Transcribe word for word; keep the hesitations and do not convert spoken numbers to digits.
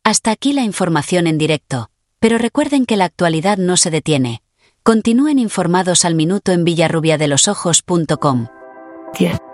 Hasta aquí la información en directo, pero recuerden que la actualidad no se detiene. Continúen informados al minuto en villarrubiadelosojos punto com. diez.